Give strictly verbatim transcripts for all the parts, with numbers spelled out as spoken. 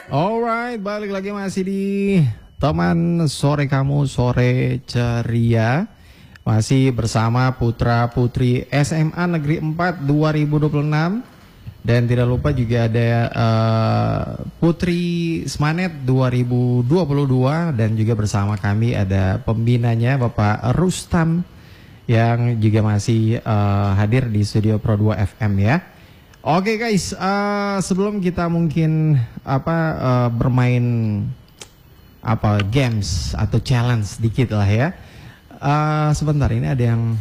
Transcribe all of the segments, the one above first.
Alright, balik lagi masih di teman sore kamu, sore ceria. Masih bersama putra putri S M A Negeri empat dua ribu dua puluh enam. Dan tidak lupa juga ada uh, Putri Smanet dua ribu dua puluh dua. Dan juga bersama kami ada pembinanya Bapak Rustam, yang juga masih uh, hadir di studio Pro dua F M ya. Oke guys, uh, sebelum kita mungkin apa uh, bermain apa games atau challenge dikit lah ya. Uh, sebentar, ini ada yang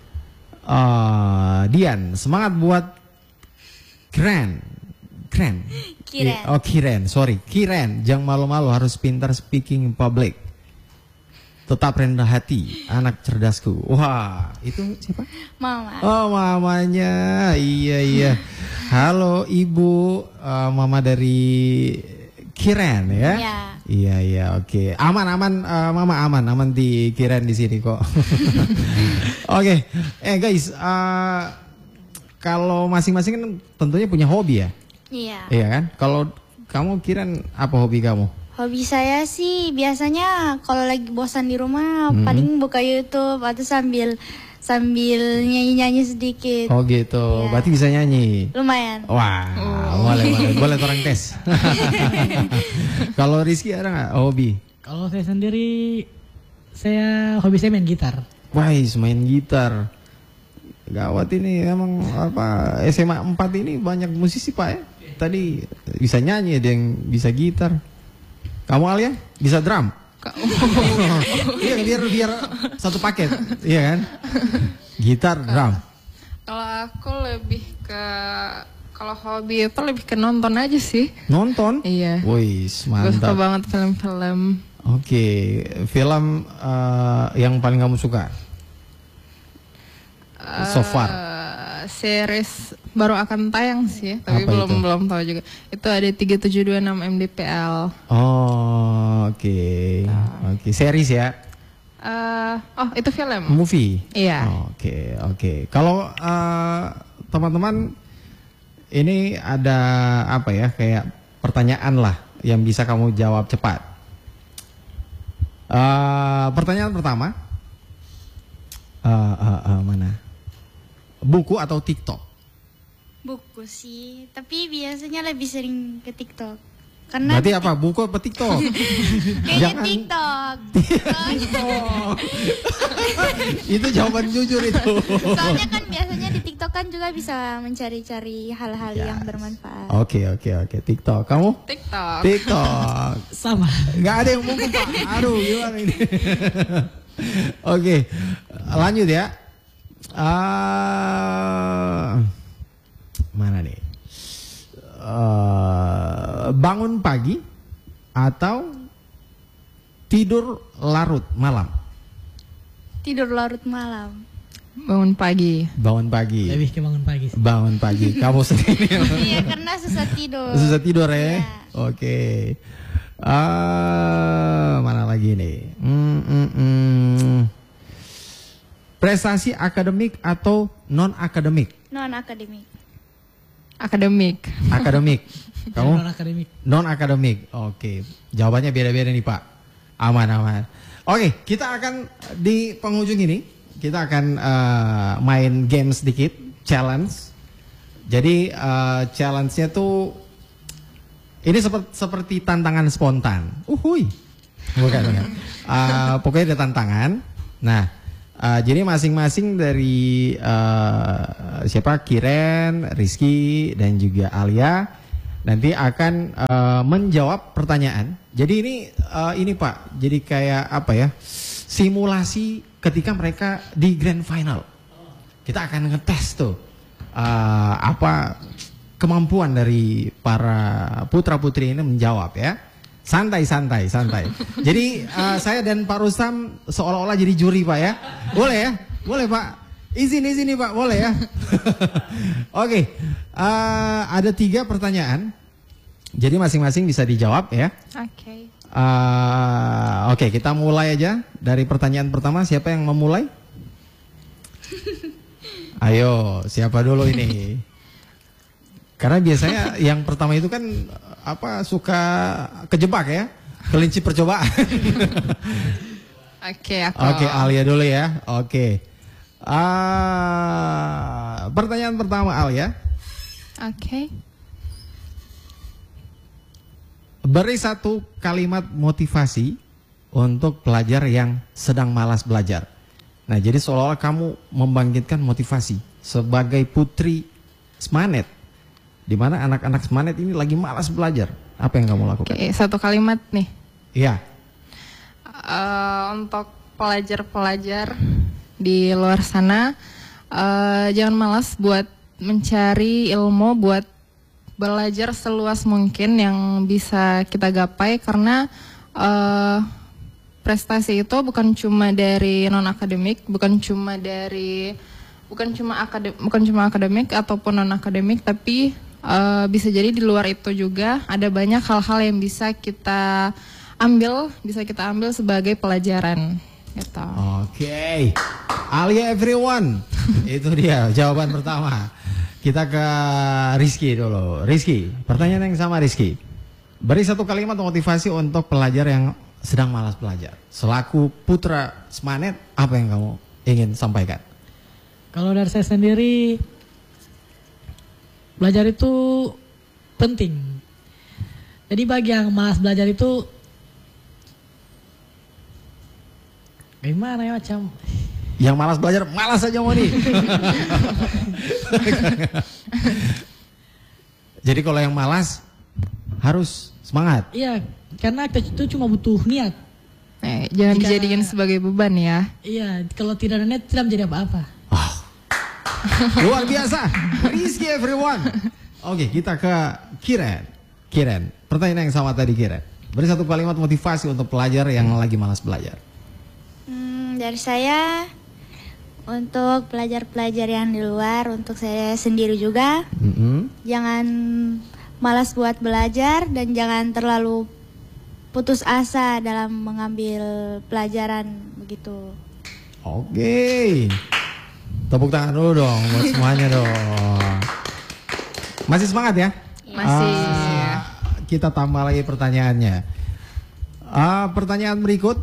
uh, Dian, semangat buat Kiren, Kiren, Kiren. Oh Kiren, sorry Kiren, jangan malu-malu, harus pintar speaking in public. Tetap rendah hati, anak cerdasku. Wah, itu siapa? Mama. Oh, mamanya. Iya, iya. Halo Ibu, uh, mama dari Kiren ya? Iya. Iya, iya, oke. Aman, aman, uh, mama aman, aman di Kiren di sini kok. Oke, eh guys, uh, kalau masing-masing kan tentunya punya hobi ya? Iya. Iya kan? Kalau kamu Kiren, apa hobi kamu? Hobi saya sih biasanya kalau lagi bosan di rumah hmm. paling buka YouTube atau sambil sambil nyanyi-nyanyi sedikit. Oh gitu, ya. Berarti bisa nyanyi? Lumayan. Wah, oh. boleh, boleh, boleh orang tes. Kalau Rizky ada nggak hobi? Kalau saya sendiri, saya hobi saya main gitar. Wah, main gitar. Gawat ini, emang apa S M A empat ini banyak musisi Pak ya? Tadi bisa nyanyi, ada yang bisa gitar. Kamu Alia bisa drum? Iya, biar biar satu paket, iya kan? Gitar, drum. Kalau aku lebih ke kalau hobi itu lebih ke nonton aja sih. Nonton? Iya. Wih, mantap. Gue suka banget film-film. Oke, film uh, yang paling kamu suka? Uh, so far? Series baru akan tayang sih, tapi apa belum itu? belum tahu juga. Itu ada tiga tujuh dua enam M D P L. Oh, oke. Okay. Oke, okay. Series ya? Uh, oh, itu film. Movie? Iya. Oke, oh, oke. Okay, okay. Kalau uh, teman-teman ini ada apa ya, kayak pertanyaan lah yang bisa kamu jawab cepat. Uh, pertanyaan pertama, uh, uh, uh, mana? Buku atau TikTok? Buku sih, tapi biasanya lebih sering ke TikTok. Karena berarti apa? Buku apa TikTok? Kayaknya Jangan... TikTok. TikTok. Itu jawaban jujur itu. Soalnya kan biasanya di TikTok kan juga bisa mencari-cari hal-hal yes. yang bermanfaat. Oke, okay, oke, okay, oke. Okay. TikTok. Kamu? TikTok. TikTok. Sama. Gak ada yang ngomong Pak. Aduh, gimana ini? Oke, okay. Lanjut ya. Uh, mana nih? Uh, bangun pagi atau tidur larut malam? Tidur larut malam. Bangun pagi. Bangun pagi. Lebih ke bangun pagi. Bangun pagi. Kamu sendiri? Iya, karena susah tidur. Susah tidur ya? Ya. Oke. Okay. Uh, mana lagi nih? Mm, mm, mm. Prestasi akademik atau non akademik? Non akademik. Akademik. Akademik. Kamu? Non akademik. Non akademik. Oke. Jawabannya beda-beda nih Pak. Aman aman. Oke, kita akan di penghujung ini kita akan uh, main game sedikit, challenge. Jadi uh, challenge-nya tuh ini seperti, seperti tantangan spontan. Uhuy. Bukan, bukan. Uh, pokoknya ada tantangan. Nah. Uh, jadi masing-masing dari uh, siapa Kiren, Rizky dan juga Alia nanti akan uh, menjawab pertanyaan. Jadi ini uh, ini Pak, jadi kayak apa ya, simulasi ketika mereka di grand final. Kita akan ngetes tuh uh, apa kemampuan dari para putra putri ini menjawab ya. Santai, santai, santai. Jadi uh, saya dan Pak Rustam seolah-olah jadi juri Pak ya. Boleh ya? Boleh Pak? Izin, izin nih Pak, boleh ya? Oke, okay. uh, ada tiga pertanyaan. Jadi masing-masing bisa dijawab ya. Oke. Okay. Uh, Oke, okay, kita mulai aja dari pertanyaan pertama. Siapa yang memulai? Ayo, siapa dulu ini? Karena biasanya yang pertama itu kan apa suka kejebak ya? Kelinci percobaan. Oke, aku. Oke, Alia dulu ya. Oke. Ah, pertanyaan pertama Alia. Oke. Beri satu kalimat motivasi untuk pelajar yang sedang malas belajar. Nah, jadi seolah-olah kamu membangkitkan motivasi sebagai putri Smanet, di mana anak-anak Smanet ini lagi malas belajar. Apa yang kamu lakukan? Oke, satu kalimat nih. Iya. Eh, untuk pelajar-pelajar di luar sana, eh, jangan malas buat mencari ilmu, buat belajar seluas mungkin yang bisa kita gapai, karena eh, prestasi itu bukan cuma dari non akademik, bukan cuma dari bukan cuma akademik, bukan cuma akademik ataupun non akademik, tapi eh, bisa jadi di luar itu juga ada banyak hal-hal yang bisa kita ambil, bisa kita ambil sebagai pelajaran gitu. Oke. Alia everyone. Itu dia jawaban pertama. Kita ke Rizky dulu. Rizky, pertanyaan yang sama Rizky. Beri satu kalimat motivasi untuk pelajar yang sedang malas belajar. Selaku putra Smanet, apa yang kamu ingin sampaikan? Kalau dari saya sendiri, belajar itu penting. Jadi bagi yang malas belajar itu, gimana ya macam? Yang malas belajar, malas aja mau nih. Jadi kalau yang malas harus semangat. Iya, karena kita itu cuma butuh niat. Eh, jangan Jika- dijadikan sebagai beban ya. Iya, kalau tidak ada niat tidak menjadi apa-apa. Oh. Luar biasa. Rizky everyone. Oke, kita ke Kiren. Kiren, pertanyaan yang sama tadi Kiren. Beri satu kalimat motivasi untuk pelajar yang lagi malas belajar. Hmm, dari saya untuk pelajar-pelajar yang di luar, untuk saya sendiri juga, Mm-hmm. jangan malas buat belajar dan jangan terlalu putus asa dalam mengambil pelajaran begitu. Oke. Tepuk tangan dulu dong buat semuanya dong. Masih semangat ya? Masih. Ah, kita tambah lagi pertanyaannya. Ah, pertanyaan berikut.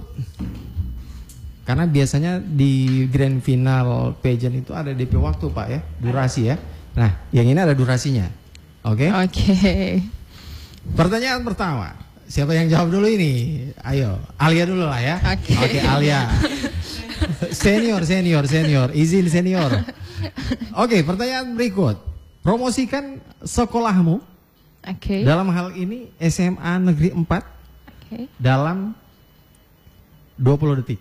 Karena biasanya di grand final pageant itu ada D P waktu Pak ya, durasi ya. Nah, yang ini ada durasinya. Oke? Oke. Pertanyaan pertama. Siapa yang jawab dulu ini? Ayo, Alia dulu lah ya. Oke. Oke, Alia. Senior, senior, senior. Izin senior. Oke, pertanyaan berikut. Promosikan sekolahmu Oke. dalam hal ini S M A Negeri empat Oke. dalam dua puluh detik.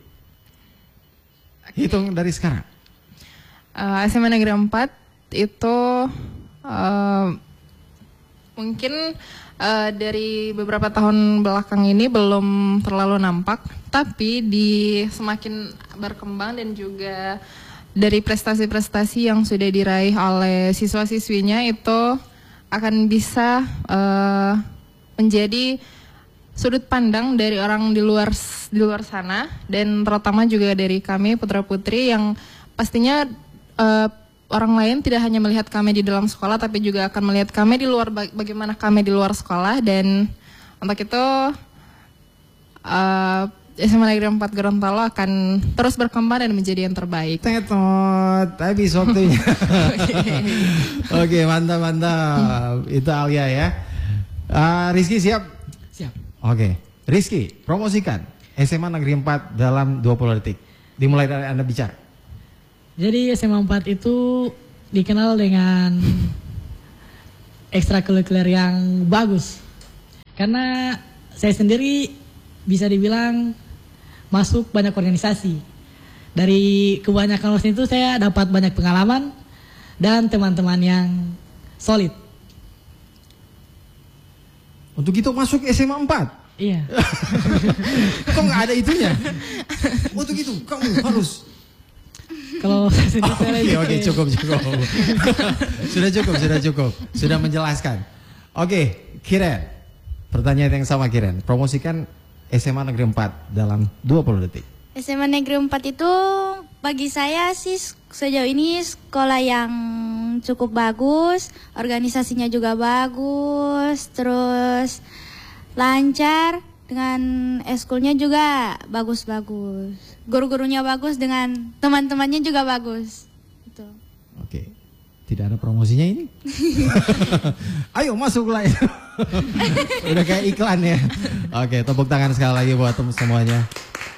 Hitung dari sekarang. Eh, S M A Negeri empat itu eh, mungkin eh, dari beberapa tahun belakang ini belum terlalu nampak, tapi di semakin berkembang dan juga dari prestasi-prestasi yang sudah diraih oleh siswa-siswinya itu akan bisa eh, menjadi sudut pandang dari orang di luar di luar sana, dan terutama juga dari kami putra-putri yang pastinya eh, orang lain tidak hanya melihat kami di dalam sekolah tapi juga akan melihat kami di luar, baga- bagaimana kami di luar sekolah. Dan untuk itu eh, S M A Negeri empat Gorontalo akan terus berkembang dan menjadi yang terbaik. Tetot, habis waktunya. Oke, mantap mantap. Itu Alia ya. Ah, Rizky siap? Siap. Oke, Rizky, promosikan S M A Negeri empat dalam dua puluh detik. Dimulai dari Anda bicara. Jadi S M A empat itu dikenal dengan ekstrakurikuler yang bagus. Karena saya sendiri bisa dibilang masuk banyak organisasi. Dari kebanyakan organisasi itu saya dapat banyak pengalaman dan teman-teman yang solid. Untuk itu masuk S M A empat. Iya. Kok nggak ada itunya? Untuk itu kamu harus. Kalau saya sendiri saya Oke, lebih oke, ke- cukup, cukup. Sudah cukup, sudah cukup. Sudah menjelaskan. Oke, Kiren. Pertanyaan yang sama Kiren. Promosikan S M A Negeri empat dalam dua puluh detik. S M A Negeri empat itu bagi saya sih sejauh ini sekolah yang cukup bagus, organisasinya juga bagus, terus lancar, dengan eskulnya juga bagus-bagus. Guru-gurunya bagus, dengan teman-temannya juga bagus. Gitu. Oke. Tidak ada promosinya ini? Ayo masuk lah. Udah kayak iklan ya. Oke, tepuk tangan sekali lagi buat teman semuanya.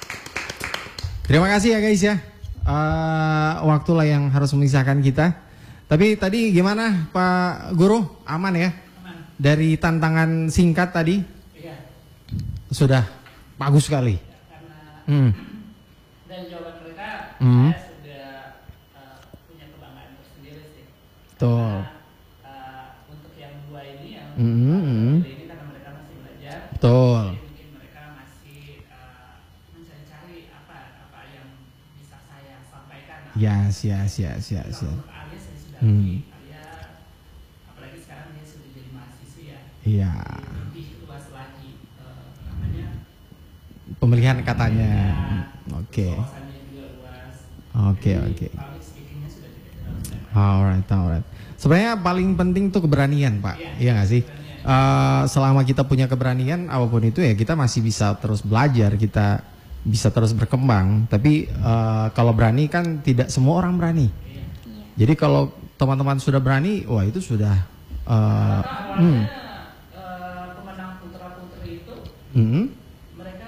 Terima kasih ya guys ya. Uh, waktulah yang harus memisahkan kita. Tapi tadi gimana Pak Guru? Aman ya? Aman. Dari tantangan singkat tadi? Iya. Sudah bagus sekali. Ya, karena hmm. dan jawaban mereka hmm. saya sudah uh, punya kebanggaan tersendiri sih. Tuh. Karena, uh, untuk yang dua ini yang hmm. uh, ini karena mereka masih belajar. Betul. Jadi mungkin mereka masih uh, mencari-cari apa apa yang bisa saya sampaikan. Yes, yes, yes, yes. yes. Untuk Alia saya sudah Hmm. Alia, apalagi sekarang dia sudah jadi mahasiswa ya. Iya. Lebih luas lagi uh, namanya. Pemilihan katanya. Oke. Wawasannya juga luas. Oke, Jadi, oke. public speakingnya sudah tidak terlalu. Alright, alright. Sebenarnya paling penting tuh keberanian, Pak. Iya nggak sih? Uh, selama kita punya keberanian, apapun itu ya kita masih bisa terus belajar, kita bisa terus berkembang. Tapi uh, kalau berani kan tidak semua orang berani. Jadi kalau teman-teman sudah berani, wah itu sudah. Uh, Karena hmm. awalnya uh, pemenang putra putri itu hmm. mereka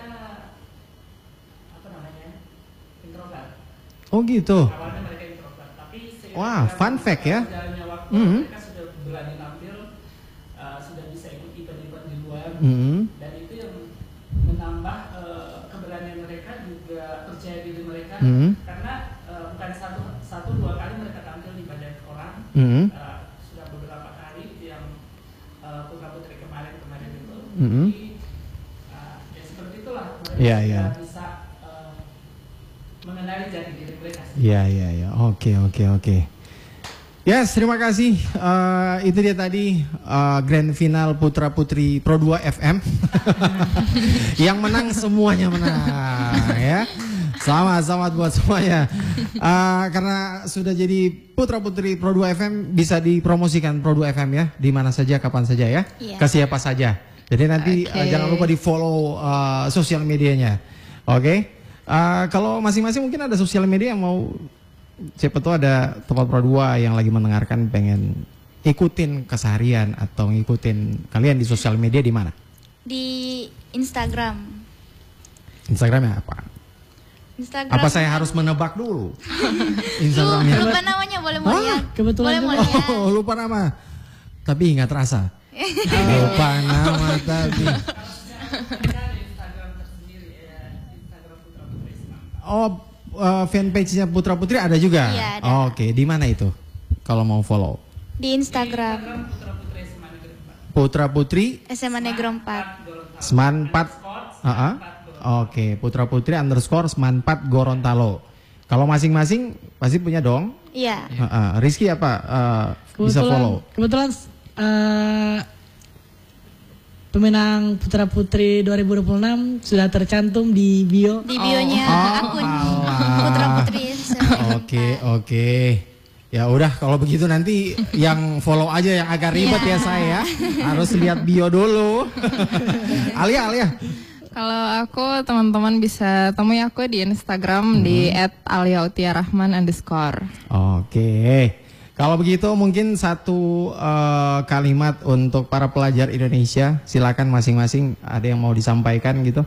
apa namanya introvert. Oh gitu. Awalnya mereka introvert, tapi seiring Wah, dengan fun fact ya. berjalannya waktu, Mhm. mereka sudah berani tampil, uh, sudah bisa ikut event-event di luar, Hmm. dan itu yang menambah uh, keberanian mereka, juga percaya diri mereka, Mhm. karena uh, bukan satu satu dua kali mereka tampil di banyak orang, Hmm. uh, sudah beberapa kali itu yang uh, putra putri kemarin kemarin itu, Mhm. jadi uh, ya seperti itulah mereka Iya, sudah iya. bisa uh, mengenali jati diri mereka. Iya, iya, iya. Oke, oke, oke. Yes, terima kasih. Uh, itu dia tadi uh, grand final putra putri Pro dua F M. Yang menang semuanya menang, ya. Selamat, selamat buat semuanya. Uh, karena sudah jadi putra putri Pro dua F M, bisa dipromosikan Pro dua F M ya, di mana saja, kapan saja ya, Iya. ke siapa saja. Jadi nanti uh, Oke. jangan lupa di follow uh, sosial medianya. Oke. Uh, kalau masing-masing mungkin ada sosial media yang mau, siapa tahu ada tempat Pro dua yang lagi mendengarkan pengen ikutin keseharian atau ngikutin kalian di sosial media di mana? Di Instagram. Instagramnya apa? Instagram. Apa saya harus menebak dulu? Lu Instagramnya. lupa namanya, boleh mau Hah? lihat. Kebetulan boleh mau juga. lihat. Oh, lupa nama. Tapi nggak terasa. Lupa nama tapi. Oh, uh, fanpage-nya Putra Putri ada juga? Iya, ada. Oh, oke, di mana itu? Kalau mau follow. Di Instagram. Putra Putri S M A Negro empat. Seman empat. Uh-uh. Oke, Putra Putri underscore Seman empat Gorontalo. Kalau masing-masing pasti punya dong. Iya. Uh-uh. Rizky apa? Uh, bisa follow. Kebetulan eh, pemenang Putra Putri dua ribu dua puluh enam sudah tercantum di bio. Di bionya Oh, akun alah. Putra Putri S M A Negro Oke, empat. oke. Ya udah kalau begitu nanti yang follow aja yang agak ribet Iya. ya saya. Harus lihat bio dulu. Alia, Alia. Kalau aku teman-teman bisa temui aku di Instagram di et aliautiarahman underscore. Oke. Kalau begitu mungkin satu eh, kalimat untuk para pelajar Indonesia. Silakan masing-masing ada yang mau disampaikan gitu.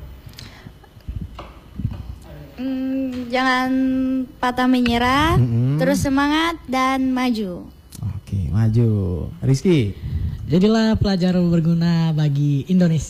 Hmm, jangan patah menyerah, Mm-mm. terus semangat dan maju. Oke, maju. Rizky. Jadilah pelajar berguna bagi Indonesia.